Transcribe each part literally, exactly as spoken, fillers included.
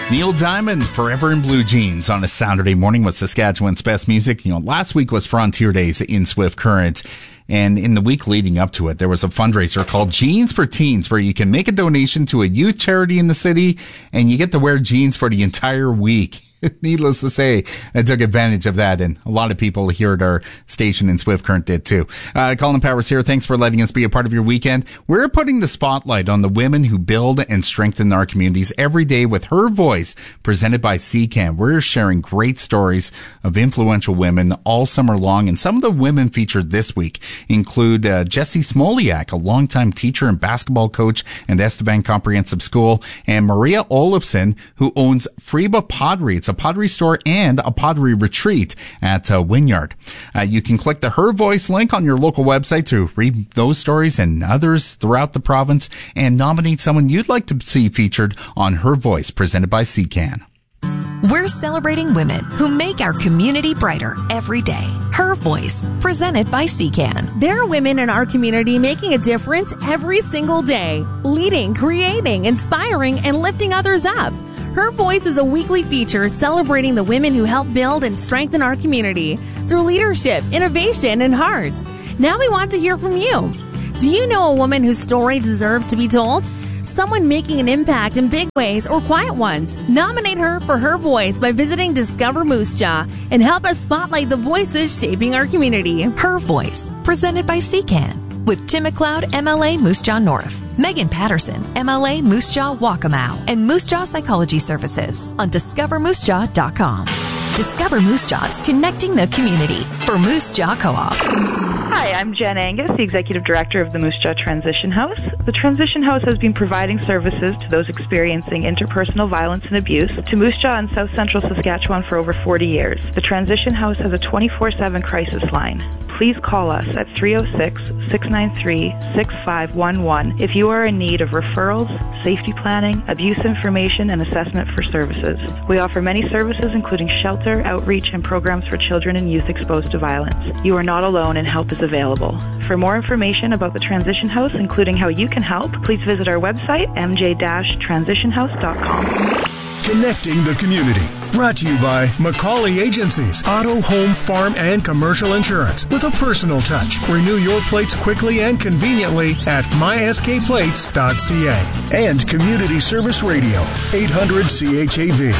Neil Diamond, Forever in Blue Jeans on a Saturday morning with Saskatchewan's best music. You know, last week was Frontier Days in Swift Current. And in the week leading up to it, there was a fundraiser called Jeans for Teens, where you can make a donation to a youth charity in the city and you get to wear jeans for the entire week. Needless to say, I took advantage of that, and a lot of people here at our station in Swift Current did too. Uh, Colin Powers here. Thanks for letting us be a part of your weekend. We're putting the spotlight on the women who build and strengthen our communities every day with Her Voice, presented by C C A N. We're sharing great stories of influential women all summer long, and some of the women featured this week include uh, Jessie Smoliak, a longtime teacher and basketball coach at Estevan Comprehensive School, and Maria Olofsson, who owns Freba Pottery. It's a pottery store and a pottery retreat at uh, Wynyard. Uh, you can click the Her Voice link on your local website to read those stories and others throughout the province and nominate someone you'd like to see featured on Her Voice, presented by C C A N. We're celebrating women who make our community brighter every day. Her Voice, presented by C C A N. There are women in our community making a difference every single day, leading, creating, inspiring, and lifting others up. Her Voice is a weekly feature celebrating the women who help build and strengthen our community through leadership, innovation, and heart. Now we want to hear from you. Do you know a woman whose story deserves to be told? Someone making an impact in big ways or quiet ones. Nominate her for Her Voice by visiting Discover Moose Jaw and help us spotlight the voices shaping our community. Her Voice, presented by C C A N. With Tim McLeod, M L A Moose Jaw North, Megan Patterson, M L A Moose Jaw Waccamaw, and Moose Jaw Psychology Services on discover moose jaw dot com. Discover Moose Jaws, connecting the community for Moose Jaw Co-op. Hi, I'm Jen Angus, the Executive Director of the Moose Jaw Transition House. The Transition House has been providing services to those experiencing interpersonal violence and abuse to Moose Jaw in South Central Saskatchewan for over forty years. The Transition House has a twenty-four seven crisis line. Please call us at three oh six, six nine three, six five one one if you are in need of referrals, safety planning, abuse information, and assessment for services. We offer many services including shelter, outreach, and programs for children and youth exposed to violence. You are not alone and help is available. For more information about the Transition House, including how you can help, please visit our website, m j dash transition house dot com. Connecting the community. Brought to you by Macaulay Agencies, auto, home, farm, and commercial insurance with a personal touch. Renew your plates quickly and conveniently at my s k plates dot c a. And Community Service Radio, eight hundred C H A B.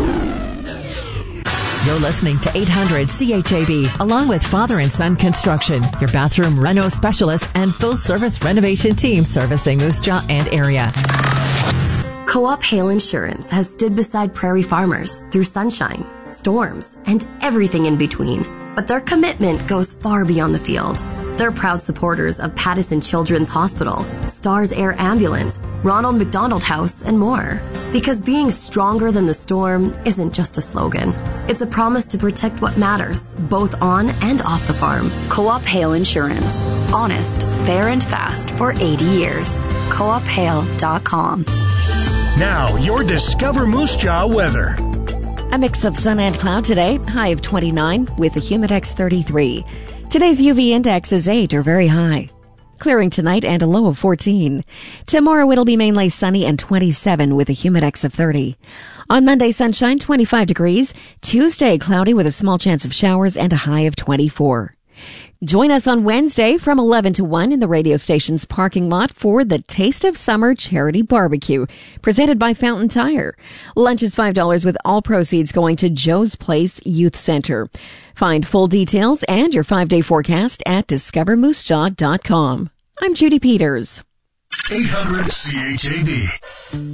You're listening to eight hundred C H A B, along with Father and Son Construction, your bathroom reno specialist and full-service renovation team servicing Moose Jaw and area. Co-op Hail Insurance has stood beside prairie farmers through sunshine, storms, and everything in between. But their commitment goes far beyond the field. They're proud supporters of Pattison Children's Hospital, Stars Air Ambulance, Ronald McDonald House, and more. Because being stronger than the storm isn't just a slogan. It's a promise to protect what matters, both on and off the farm. Co-op Hail Insurance. Honest, fair, and fast for eighty years. co op hail dot com. Now, your Discover Moose Jaw weather. A mix of sun and cloud today, high of twenty-nine with a Humidex thirty-three. Today's U V index is eight or very high. Clearing tonight and a low of fourteen. Tomorrow it'll be mainly sunny and twenty-seven with a Humidex of thirty. On Monday, sunshine, twenty-five degrees. Tuesday, cloudy with a small chance of showers and a high of twenty-four. Join us on Wednesday from eleven to one in the radio station's parking lot for the Taste of Summer Charity Barbecue, presented by Fountain Tire. Lunch is five dollars with all proceeds going to Joe's Place Youth Center. Find full details and your five-day forecast at discover moose jaw dot com. I'm Judy Peters. eight hundred C H A B.